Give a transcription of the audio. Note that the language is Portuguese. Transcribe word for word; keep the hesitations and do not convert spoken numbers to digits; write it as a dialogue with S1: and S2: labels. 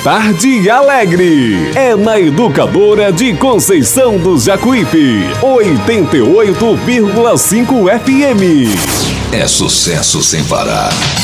S1: Tarde Alegre. É na Educadora de Conceição do Jacuípe, oitenta e oito vírgula cinco F M.
S2: É sucesso sem parar.